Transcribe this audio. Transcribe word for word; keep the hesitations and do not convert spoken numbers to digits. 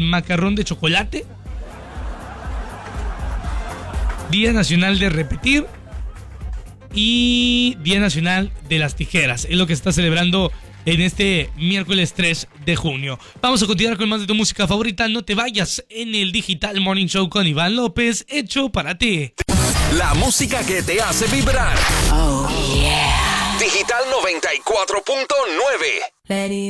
macarrón de chocolate. Día Nacional de Repetir. Y Día Nacional de las Tijeras. Es lo que se está celebrando en este miércoles tres de junio. Vamos a continuar con más de tu música favorita. No te vayas en el Digital Morning Show con Iván López, hecho para ti. La música que te hace vibrar. Oh, yeah. Digital noventa y cuatro punto nueve.